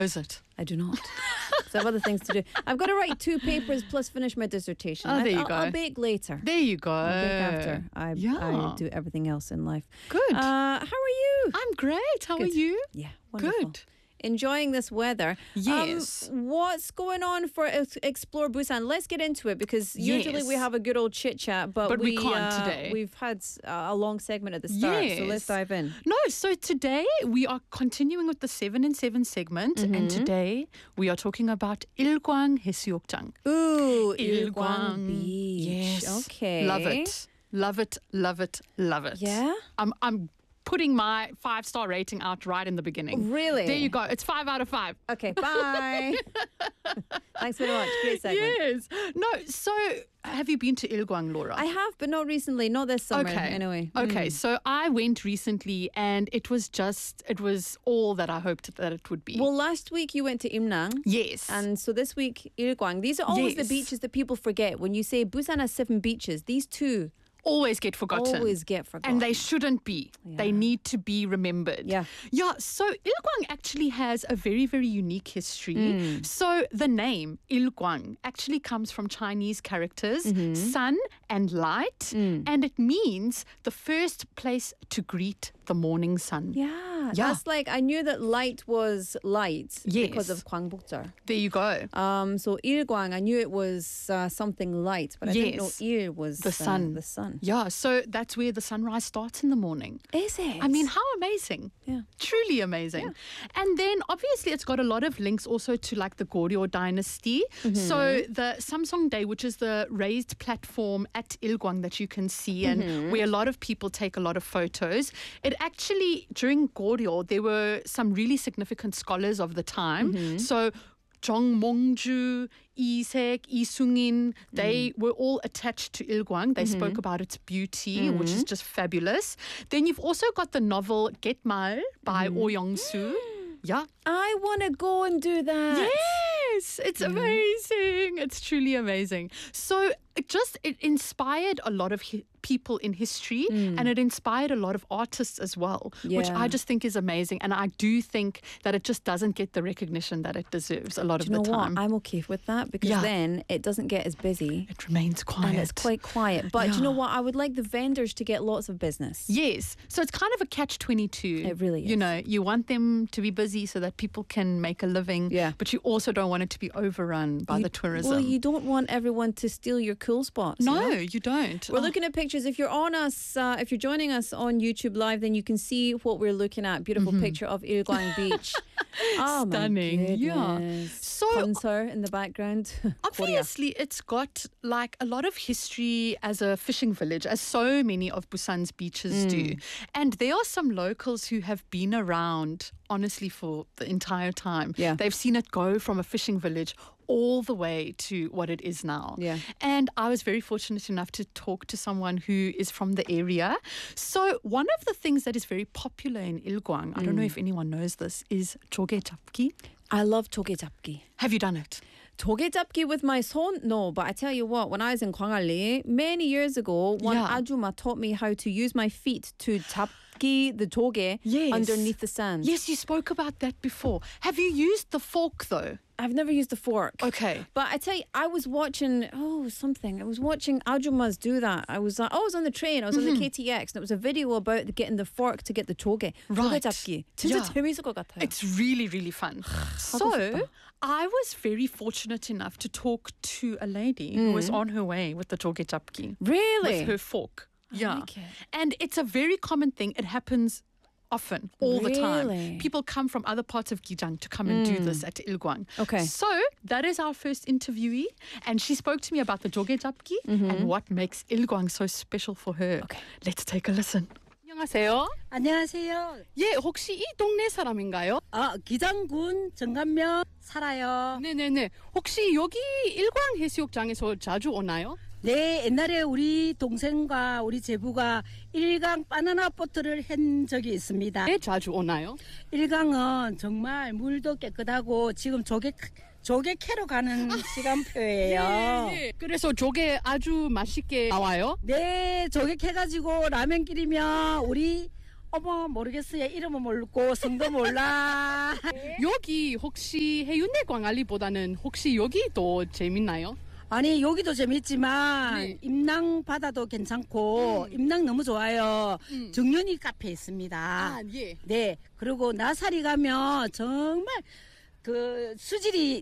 Is it? I do not. So I have other things to do. I've got to write 2 papers plus finish my dissertation. Oh, there you go. I'll bake later. There you go. I'll bake after. I do everything else in life. Good. How are you? I'm great. How are Good. you? Yeah, wonderful. Good. Enjoying this weather. Yes. What's going on for Explore Busan? Let's get into it because usually we have a good old chit chat, but we can't today. We've had a long segment at the start, so let's dive in. No, so today we are continuing with the 7 in 7 segment, and today we are talking about Ilkwang 해수욕장. Ooh, Ilkwang Beach. Yes. Okay. Love it. Love it. Love it. Love it. Yeah? I'm putting my 5-star rating out right in the beginning. Really? There you go. It's 5 out of 5. Okay, bye. Thanks very much. Great segment. Yes. No, so have you been to Ilkwang, Laura? I have, but not recently. Not this summer, anyway. Okay, so I went recently and it was all that I hoped that it would be. Well, last week you went to Imnang. Yes. And so this week, Ilkwang. These are always the beaches that people forget. When you say Busan has 7 beaches, these 2 always get forgotten. Always get forgotten. And they shouldn't be. Yeah. They need to be remembered. Yeah. Yeah, so Ilkwang actually has a very, very unique history. So the name Ilkwang actually comes from Chinese characters, sun and light, and it means the first place to greet the morning sun. Yeah. That's like, I knew that light was light because of Gwangbokjeol. There you go. So Ilkwang, I knew it was something light, but I didn't know Il was the sun. The sun. Yeah, so that's where the sunrise starts in the morning. Is it? I mean, how amazing. Yeah. Truly amazing. Yeah. And then obviously it's got a lot of links also to like the Goryeo dynasty. So the Samsung Day, which is the raised platform at Ilkwang that you can see and where a lot of people take a lot of photos. It actually, during Goryeo, there were some really significant scholars of the time. So Jung Mongju, Lee Sek, Lee Sung-in, they were all attached to Ilkwang. They spoke about its beauty, which is just fabulous. Then you've also got the novel Get Mal by Oh Young-soo. Yeah. I want to go and do that. Yes, it's amazing. It's truly amazing. So it inspired a lot of people in history and it inspired a lot of artists as well, which I just think is amazing. And I do think that it just doesn't get the recognition that it deserves a lot of the time. What? I'm okay with that because then it doesn't get as busy. It remains quiet. And it's quite quiet. But do you know what? I would like the vendors to get lots of business. Yes. So it's kind of a catch-22. It really is. You know, you want them to be busy so that people can make a living, but you also don't want it to be overrun by the tourism. Well, you don't want everyone to steal your cool spots. No, you know? you don't. We're looking at pictures. If you're on us, if you're joining us on YouTube Live, then you can see what we're looking at. Beautiful picture of Ilkwang Beach. Oh, stunning. My Yeah. So Concert in the background. obviously, it's got like a lot of history as a fishing village, as so many of Busan's beaches do. And there are some locals who have been around, honestly, for the entire time. Yeah. They've seen it go from a fishing village all the way to what it is now. Yeah. And I was very fortunate enough to talk to someone who is from the area. So one of the things that is very popular in Ilkwang, I don't know if anyone knows this, is 조개 잡기. I love 조개 잡기. Have you done it? 조개 잡기 with my son? No, but I tell you what, when I was in Gwangalli many years ago, one ajuma taught me how to use my feet to 잡기 the 조개 underneath the sand. Yes, you spoke about that before. Have you used the fork though? I've never used a fork. Okay. But I tell you, I was watching, I was watching ajumas do that. I was on the train, I was on the KTX, and it was a video about getting the fork to get the 조개. Right. 조개 잡기. 진짜 재밌을 것 같아요. It's really, really fun. So, I was very fortunate enough to talk to a lady who was on her way with the 조개 잡기. Really? With her fork. Yeah. like it. And it's a very common thing. It happens often, all the time. Really? People come from other parts of Gijang to come and do this at Ilkwang. Okay. So that is our first interviewee, and she spoke to me about the 조개 잡기 and what makes Ilkwang so special for her. Okay. Let's take a listen. 안녕하세요. 안녕하세요. 예, 혹시 이 동네 사람인가요? 기장군 정감면 살아요. 네네네. 혹시 여기 일광 해수욕장에서 자주 오나요? 네, 옛날에 우리 동생과 우리 제부가 일강 바나나 보트를 한 적이 있습니다. 왜 자주 오나요? 일강은 정말 물도 깨끗하고 지금 조개 캐러 가는 시간표예요. 예. 그래서 조개 아주 맛있게 나와요? 네, 조개 캐가지고 라면 끓이면 우리 어머 모르겠어요. 이름은 모르고 성도 몰라. 여기 혹시 해운대 광안리보다는 혹시 여기 더 재밌나요? 아니 여기도 재밌지만 네. 임낭 바다도 괜찮고 임낭 너무 좋아요. 정연이 카페 있습니다. 아, 예. 네. 그리고 나사리 가면 정말 그 수질이